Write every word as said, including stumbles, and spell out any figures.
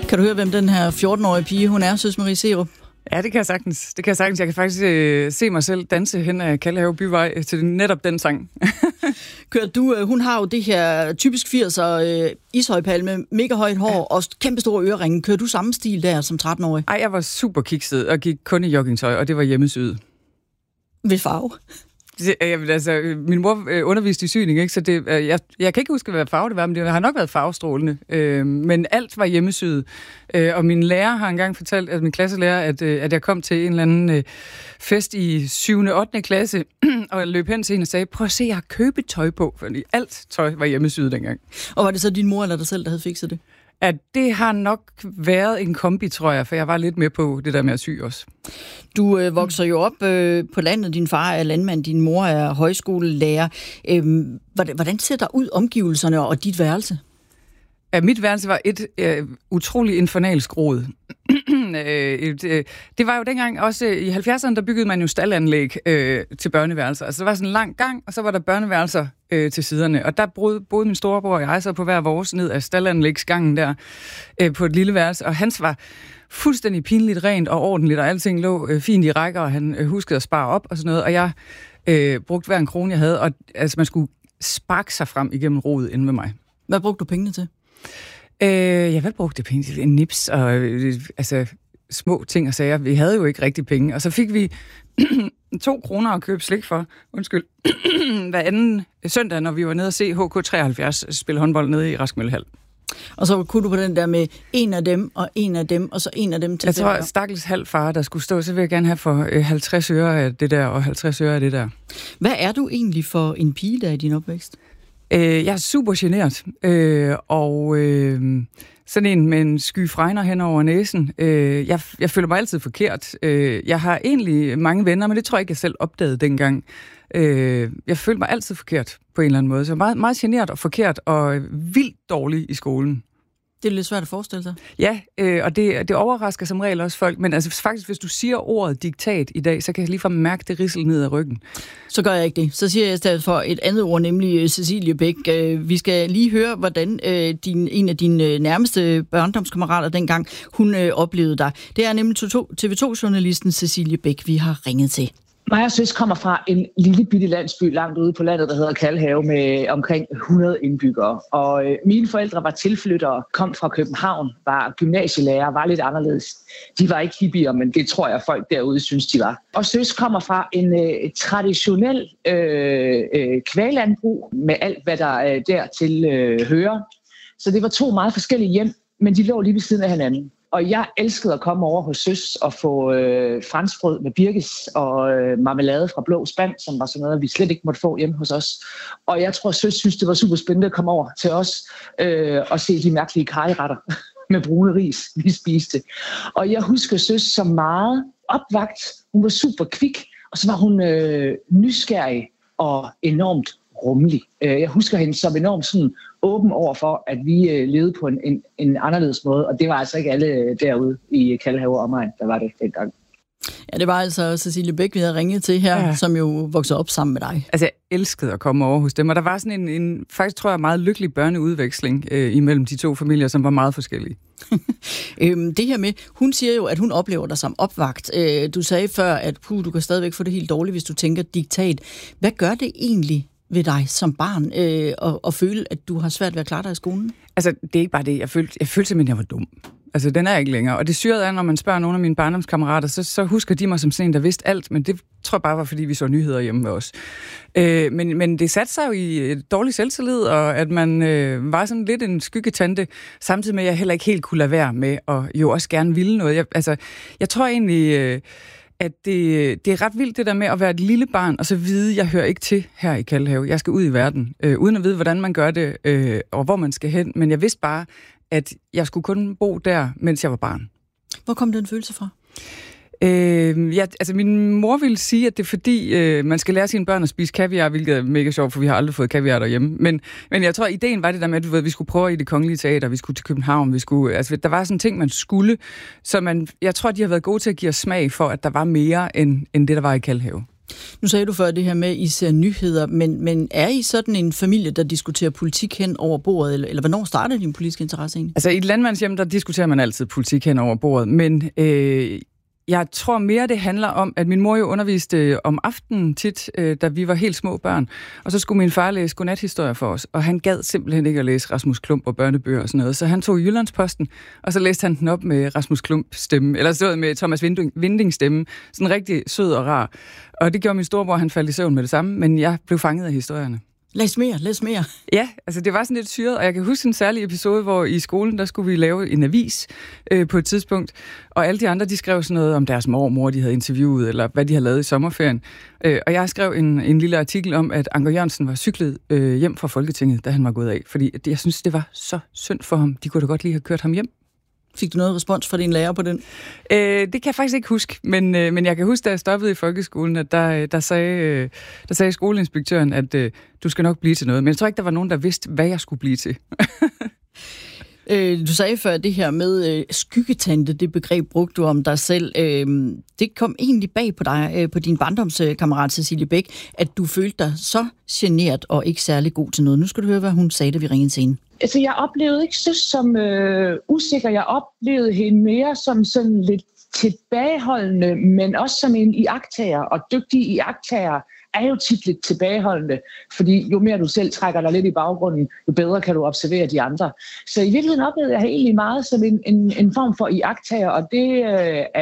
Kan du høre, hvem den her fjorten-årige pige, hun er, Søs Marie Serup? Ja, det kan jeg sagtens. Det kan jeg sagtens. Jeg kan faktisk øh, se mig selv danse hen ad Kalvehave Byvej til netop den sang. Kører du, øh, hun har jo det her typisk firser øh, ishøjpalme, mega højt hår, ja, og kæmpe store øreringe. Kører du samme stil der som tretten-årig? Ej, jeg var super kikset og gik kun i joggingtøj, og det var hjemmesyet. Ved farve? Det, jeg, altså, min mor øh, underviste i syning, ikke? Så det, øh, jeg, jeg kan ikke huske, hvad farve det var, men det har nok været farvestrålende. Øh, men alt var hjemmesyet. Øh, og min lærer har engang fortalt, at min klasselærer, at, øh, at jeg kom til en eller anden øh, fest i syvende og ottende klasse, og jeg løb hen til hende og sagde, prøv at se, jeg har købetøj på, fordi alt tøj var hjemmesyet dengang. Og var det så din mor eller dig selv, der havde fikset det? At det har nok været en kombi, tror jeg, for jeg var lidt med på det der med at sy også. Du øh, vokser jo op øh, på landet. Din far er landmand, din mor er højskolelærer. Øh, hvordan, hvordan ser der ud omgivelserne og dit værelse? Ja, mit værelse var et øh, utroligt infernalsk rod. øh, det var jo dengang også, i halvfjerdserne, der byggede man jo staldanlæg øh, til børneværelser. Altså, der var sådan en lang gang, og så var der børneværelser øh, til siderne. Og der boede, boede min storebror og jeg så på hver vores ned af staldanlægsgangen der øh, på et lille værelse. Og hans var fuldstændig pinligt rent og ordentligt, og alting lå øh, fint i rækker, og han øh, huskede at spare op og sådan noget. Og jeg øh, brugte hver en krone, jeg havde, og altså, man skulle sparke sig frem igennem rodet inde med mig. Hvad brugte du pengene til? Øh, jeg hvad brugte penge til? En nips og øh, altså små ting og sager. Vi havde jo ikke rigtig penge. Og så fik vi to kroner at købe slik for, undskyld, hver anden søndag, når vi var nede og se H K treoghalvfjerds spille håndbold nede i Raskmøllehal. Og så kunne du på den der med en af dem, og en af dem, og så en af dem til. Jeg tror, at stakkels halvfar, der skulle stå, så vil jeg gerne have for øh, halvtreds øre af det der, og halvtreds øre af det der. Hvad er du egentlig for en pige, der i din opvækst? Øh, jeg er super genert, øh, og øh, sådan en med en sky fregner hen over næsen. Øh, jeg, jeg føler mig altid forkert. Øh, jeg har egentlig mange venner, men det tror jeg ikke, jeg selv opdagede dengang. Øh, jeg følte mig altid forkert på en eller anden måde. Så jeg er meget, meget genert og forkert og vildt dårlig i skolen. Det er lidt svært at forestille sig. Ja, øh, og det, det overrasker som regel også folk. Men altså faktisk, hvis du siger ordet diktat i dag, så kan jeg lige få mærke det rissel ned ad ryggen. Så gør jeg ikke det. Så siger jeg i stedet for et andet ord, nemlig Cecilie Bæk. Vi skal lige høre, hvordan øh, din, en af dine nærmeste børndomskammerater dengang, hun øh, oplevede dig. Det er nemlig T V to-journalisten Cecilie Bæk, vi har ringet til. Mig og søs kommer fra en lille bitte landsby langt ude på landet, der hedder Kalvehave, med omkring hundrede indbyggere. Og øh, mine forældre var tilflyttere, kom fra København, var gymnasielærer, var lidt anderledes. De var ikke hippier, men det tror jeg, folk derude synes, de var. Og søs kommer fra en øh, traditionel øh, øh, kvæglandbrug med alt, hvad der øh, dertil øh, hører. Så det var to meget forskellige hjem, men de lå lige ved siden af hinanden. Og jeg elskede at komme over hos søs og få øh, franskbrød med birkes og øh, marmelade fra blå spand, som var sådan noget, vi slet ikke måtte få hjemme hos os. Og jeg tror, søs synes, det var super spændende at komme over til os øh, og se de mærkelige karryretter med brune ris, vi spiste. Og jeg husker søs som meget opvagt. Hun var super kvik, og så var hun øh, nysgerrig og enormt rummelig. Jeg husker hende som enormt sådan åben over for, at vi levede på en, en, en anderledes måde, og det var altså ikke alle derude i Kalvehave og omegn, der var det dengang. Ja, det var altså Cecilie Bæk, vi havde ringet til her, ja, som jo voksede op sammen med dig. Altså, jeg elskede at komme over hos dem, og der var sådan en, en faktisk tror jeg, meget lykkelig børneudveksling øh, imellem de to familier, som var meget forskellige. øhm, det her med, hun siger jo, at hun oplever dig som opvagt. Øh, du sagde før, at puh, du kan stadigvæk få det helt dårligt, hvis du tænker diktat. Hvad gør det egentlig ved dig som barn, øh, og, og føle, at du har svært ved at klare dig i skolen? Altså, det er ikke bare det. Jeg følte, jeg følte simpelthen, at jeg var dum. Altså, den er ikke længere. Og det syrede er, når man spørger nogle af mine barndomskammerater, så, så husker de mig som sådan en, der vidste alt, men det tror jeg bare var, fordi vi så nyheder hjemme med os. Øh, men, men det satte sig jo i et dårligt selvtillid, og at man øh, var sådan lidt en skyggetante, samtidig med, at jeg heller ikke helt kunne lade være med, og jo også gerne ville noget. Jeg, altså, jeg tror egentlig... Øh, at det, det er ret vildt det der med at være et lille barn, og så vide, at jeg hører ikke til her i Kalvehave. Jeg skal ud i verden, øh, uden at vide, hvordan man gør det, øh, og hvor man skal hen. Men jeg vidste bare, at jeg skulle kun bo der, mens jeg var barn. Hvor kom den følelse fra? Øh, ja, altså min mor ville sige, at det er fordi, øh, man skal lære sine børn at spise kaviar, hvilket er mega sjovt, for vi har aldrig fået kaviar derhjemme. Men, men jeg tror, ideen var det der med, at du ved, vi skulle prøve i det kongelige teater, vi skulle til København, vi skulle, altså der var sådan en ting, man skulle, så man, jeg tror, de har været gode til at give os smag for, at der var mere end, end det, der var i Kalvehave. Nu sagde du før det her med, at I ser nyheder, men, men er I sådan en familie, der diskuterer politik hen over bordet, eller, eller hvornår starter din politiske interesse egentlig? Altså i et landmandshjem, der diskuterer man altid politik hen over bordet, men øh, jeg tror mere, det handler om, at min mor jo underviste om aftenen tit, øh, da vi var helt små børn, og så skulle min far læse godnathistorier for os, og han gad simpelthen ikke at læse Rasmus Klump og børnebøger og sådan noget, så han tog Jyllandsposten, og så læste han den op med Rasmus Klump stemme, eller så med Thomas Vinding, Vinding stemme, sådan rigtig sød og rar. Og det gjorde min storebror, han faldt i søvn med det samme, men jeg blev fanget af historierne. Læs mere, læs mere. Ja, altså det var sådan lidt syret, og jeg kan huske en særlig episode, hvor i skolen, der skulle vi lave en avis øh, på et tidspunkt, og alle de andre, de skrev sådan noget om deres mormor, de havde interviewet, eller hvad de havde lavet i sommerferien. Øh, og jeg skrev en, en lille artikel om, at Anker Jørgensen var cyklet øh, hjem fra Folketinget, da han var gået af, fordi jeg synes, det var så synd for ham. De kunne da godt lige have kørt ham hjem. Fik du noget respons fra din lærer på den? Øh, det kan jeg faktisk ikke huske, men, øh, men jeg kan huske, da jeg stoppede i folkeskolen, at der, der, sagde, øh, der sagde skoleinspektøren, at øh, du skal nok blive til noget. Men jeg tror ikke, der var nogen, der vidste, hvad jeg skulle blive til. øh, du sagde før det her med øh, skyggetante, det begreb brugte du om dig selv. Øh, det kom egentlig bag på dig, øh, på din barndomskammerat Cecilie Bæk, at du følte dig så genert og ikke særlig god til noget. Nu skal du høre, hvad hun sagde, da vi ringede til hende. Altså, jeg oplevede ikke så som øh, usikker. Jeg oplevede hende mere som sådan lidt tilbageholdende, men også som en iagttager. Og dygtige iagttager er jo tit lidt tilbageholdende, fordi jo mere du selv trækker dig lidt i baggrunden, jo bedre kan du observere de andre. Så i virkeligheden oplevede jeg egentlig meget som en, en, en form for iagttager, og det øh,